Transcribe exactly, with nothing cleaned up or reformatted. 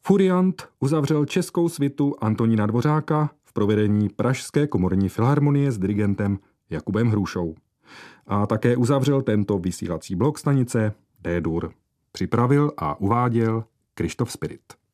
Furiant uzavřel českou svitu Antonína Dvořáka v provedení Pražské komorní filharmonie s dirigentem Jakubem Hrušou. A také uzavřel tento vysílací blok stanice D-dur. Připravil a uváděl Krištof Spirit.